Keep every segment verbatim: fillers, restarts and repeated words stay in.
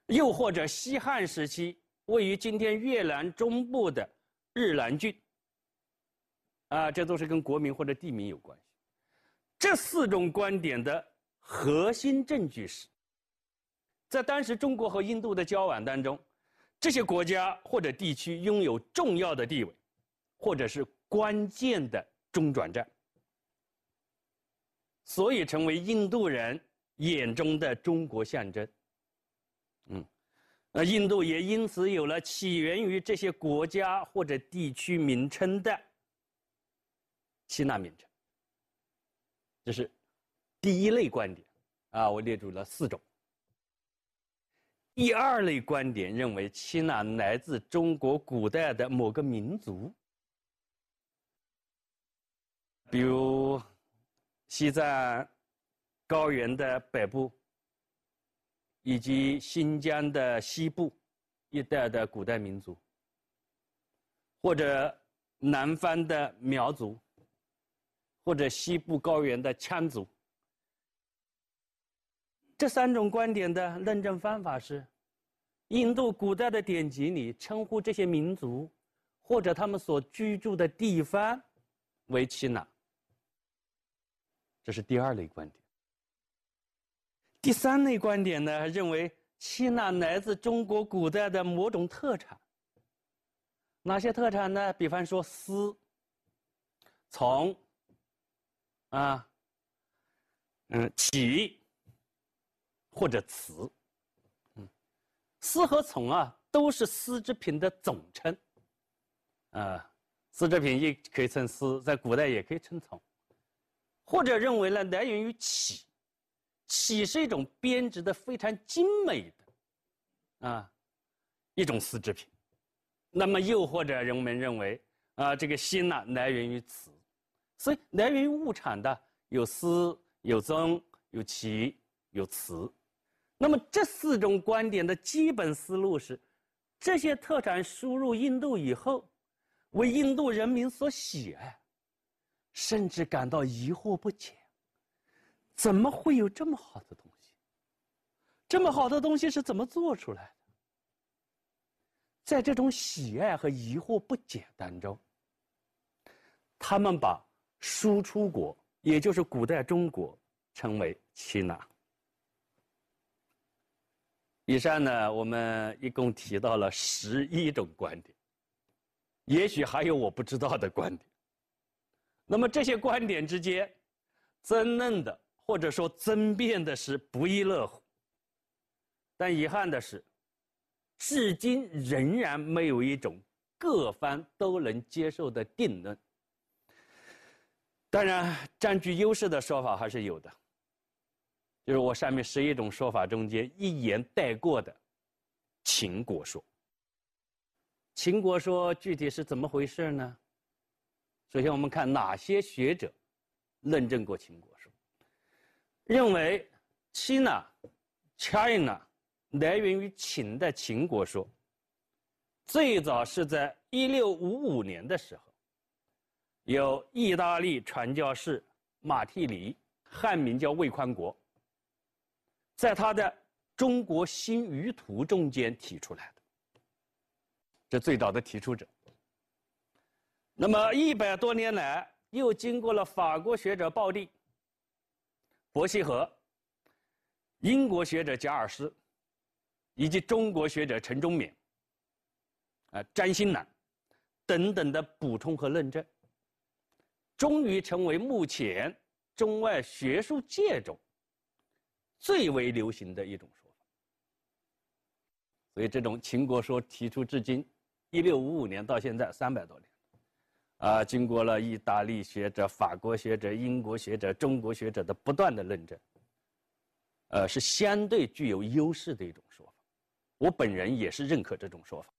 又或者西汉时期位于今天越南中部的日南郡，啊，这都是跟国名或者地名有关系。这四种观点的核心证据是，在当时中国和印度的交往当中，这些国家或者地区拥有重要的地位，或者是关键的中转站，所以成为印度人眼中的中国象征。嗯，那印度也因此有了起源于这些国家或者地区名称的希腊名称。这是第一类观点啊，我列出了四种。第二类观点认为，希腊来自中国古代的某个民族，比如西藏高原的北部，以及新疆的西部一带的古代民族，或者南方的苗族，或者西部高原的羌族。这三种观点的论证方法是，印度古代的典籍里称呼这些民族或者他们所居住的地方为耆那。这是第二类观点。第三类观点呢，认为耆那来自中国古代的某种特产。哪些特产呢？比方说丝、从、啊，嗯，起或者瓷。嗯，丝和从啊，都是丝织品的总称。啊，丝织品也可以称丝，在古代也可以称从。或者认为呢，来源于起。起是一种编织的非常精美的啊一种丝织品。那么又或者人们认为啊，这个希腊来源于瓷，所以来源于物产的有丝、有宗、有起、有瓷。那么这四种观点的基本思路是，这些特产输入印度以后，为印度人民所喜爱，甚至感到疑惑不解。怎么会有这么好的东西？这么好的东西是怎么做出来的？在这种喜爱和疑惑不解当中，他们把输出国，也就是古代中国，称为耆那。以上呢，我们一共提到了十一种观点，也许还有我不知道的观点。那么这些观点之间争论的，或者说争辩的是不亦乐乎。但遗憾的是，至今仍然没有一种各方都能接受的定论。当然，占据优势的说法还是有的，就是我上面十一种说法中间一言带过的秦国说。秦国说具体是怎么回事呢？首先我们看哪些学者论证过秦国说。认为耆那 China 来源于秦的秦国说，最早是在一六五五年的时候，有意大利传教士马蒂尼，汉名叫魏宽国，在他的《中国新舆图》中间提出来的，这最早的提出者。那么一百多年来，又经过了法国学者鲍蒂、伯希和、英国学者贾尔斯，以及中国学者陈忠勉、啊张新南等等的补充和论证，终于成为目前中外学术界中最为流行的一种说法。所以这种秦国说提出至今，一六五五年到现在三百多年。啊，经过了意大利学者、法国学者、英国学者、中国学者的不断的论证，呃，是相对具有优势的一种说法。我本人也是认可这种说法。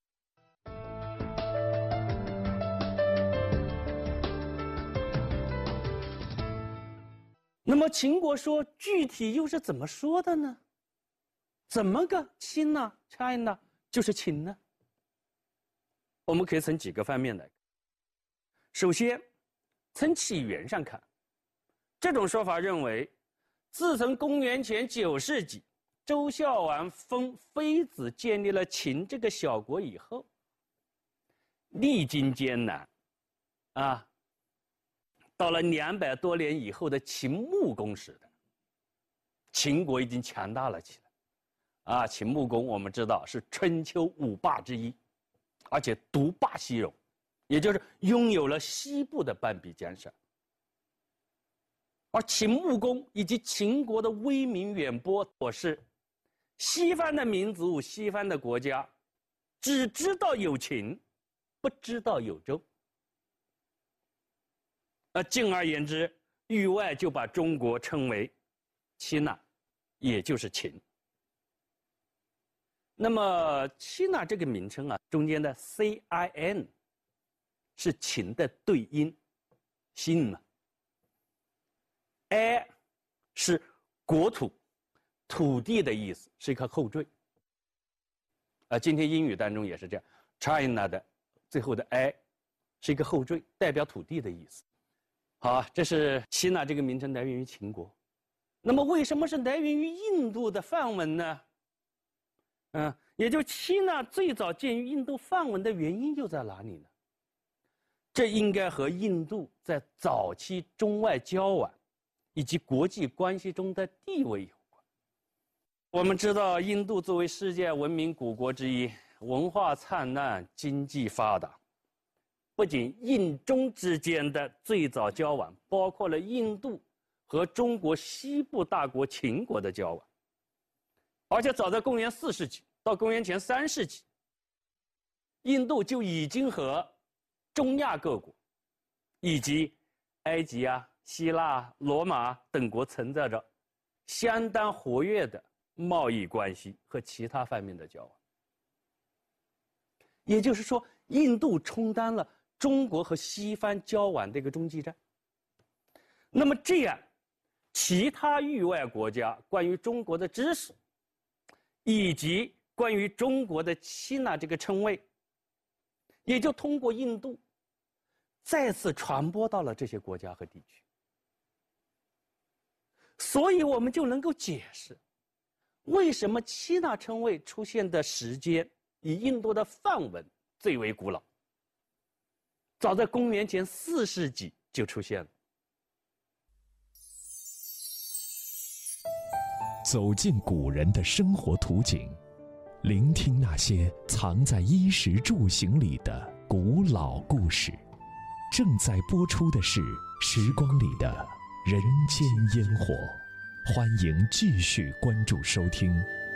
那么秦国说具体又是怎么说的呢？怎么个亲呢 ？China 就是秦呢？我们可以从几个方面来看。首先，从起源上看，这种说法认为，自从公元前九世纪周孝王封妃子，建立了秦这个小国以后，历经艰难，啊，到了两百多年以后的秦穆公时代，秦国已经强大了起来。啊，秦穆公我们知道是春秋五霸之一，而且独霸西戎，也就是拥有了西部的半壁江山。而秦穆公以及秦国的威名远播，我是西方的民族、西方的国家，只知道有秦，不知道有周。呃，进而言之，域外就把中国称为希腊，也就是秦。那么希腊这个名称啊，中间的 C I N 是秦的对音，信嘛。I 是国土、土地的意思，是一个后缀。啊，今天英语当中也是这样 ，China 的最后的 I 是一个后缀，代表土地的意思。好啊，这是希腊这个名称来源于秦国。那么为什么是来源于印度的梵文呢？嗯，也就希腊最早见于印度梵文的原因又在哪里呢？这应该和印度在早期中外交往以及国际关系中的地位有关。我们知道，印度作为世界文明古国之一，文化灿烂，经济发达。不仅印中之间的最早交往，包括了印度和中国西部大国秦国的交往，而且早在公元四世纪到公元前三世纪，印度就已经和中亚各国以及埃及啊、希腊、罗马等国存在着相当活跃的贸易关系和其他方面的交往。也就是说，印度充当了中国和西方交往的一个中继站。那么这样，其他域外国家关于中国的知识，以及关于中国的希腊这个称谓，也就通过印度再次传播到了这些国家和地区。所以我们就能够解释，为什么希腊称谓出现的时间以印度的梵文最为古老，早在公元前四世纪就出现了。 走进古人的生活图景，聆听那些藏在衣食住行里的古老故事。正在播出的是《时光里的人间烟火》，欢迎继续关注收听。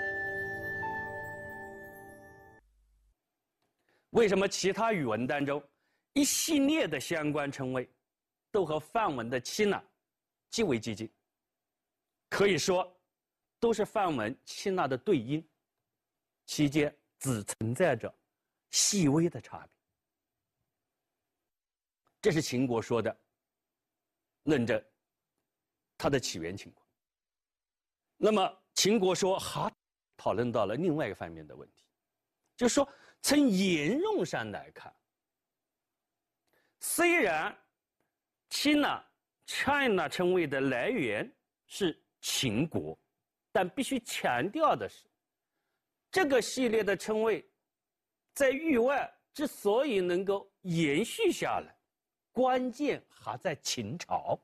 为什么其他语文当中一系列的相关称谓都和梵文的希腊极为接近？可以说都是梵文希腊的对音，其间只存在着细微的差别。这是秦国说的论证它的起源情况。那么秦国说还讨论到了另外一个方面的问题，就是说从沿用上来看，虽然 China China 称谓的来源是秦国，但必须强调的是，这个系列的称谓在域外之所以能够延续下来，关键还在秦朝，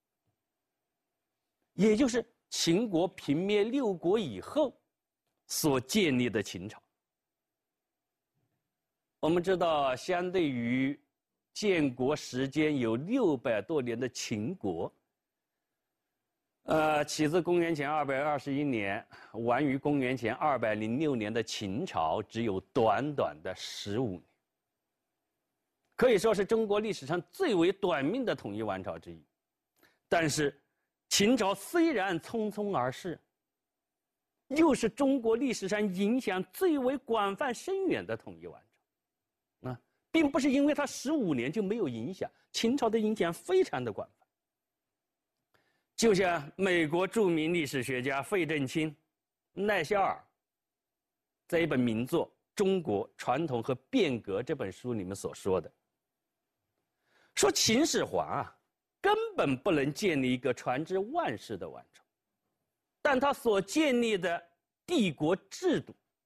也就是秦国平灭六国以后所建立的秦朝。我们知道，相对于建国时间有六百多年的秦国，呃，起自公元前二百二十一年，完于公元前二百零六年的秦朝，只有短短的十五年，可以说是中国历史上最为短命的统一王朝之一。但是，秦朝虽然匆匆而逝，又是中国历史上影响最为广泛深远的统一王朝。啊，并不是因为它十五年就没有影响，秦朝的影响非常的广泛。就像美国著名历史学家费正清、奈肖尔在一本名作《中国传统和变革》这本书里面所说的，说秦始皇啊，根本不能建立一个传之万世的王朝，但他所建立的帝国制度